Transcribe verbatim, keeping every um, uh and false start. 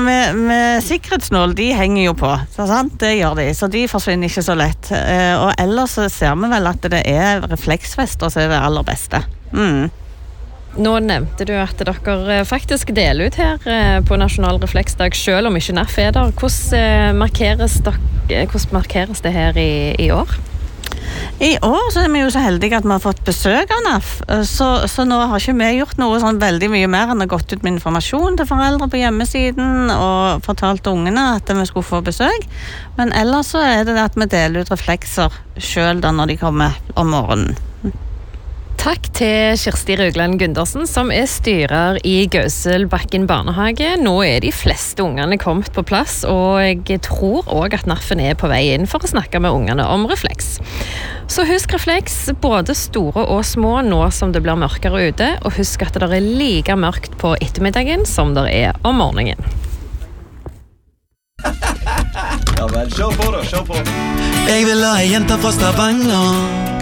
med, med sikkerhetsnål, de henger jo på, så sant? Det gjør de, så de forsvinner ikke så lett. Og ellers så ser vi vel at det er refleksvester som er det aller beste. Mm. Nå nevnte du at dere faktisk deler ut her på Nasjonal Refleksdag, selv om ikke N A F er der. Hvordan markeres, dere, hvordan markeres det her i, i år? I år så er vi jo så heldige at vi har fått besøk av N A F, så, så nå har ikke vi gjort noe sånn veldig mye mer enn å gått ut med informasjon til foreldre på hjemmesiden og fortalt ungene at vi skulle få besøk. Men ellers så er det at vi deler ut reflekser selv da når de kommer om morgenen. Takk til Kirsti Rugland Gundersen, som er styrer i Gauselbakken barnehage. Nå er de fleste ungene kommet på plass, og jeg tror også at N A F-en er på vei inn for å snakke med ungene om refleks. Så husk refleks, både store og små, nå som det blir mørkere ute, og husk at det er like mørkt på ettermiddagen som det er om morgenen. Ja vel, kjør på da, kjør på. Jeg vil ha en jente fra Stavanger.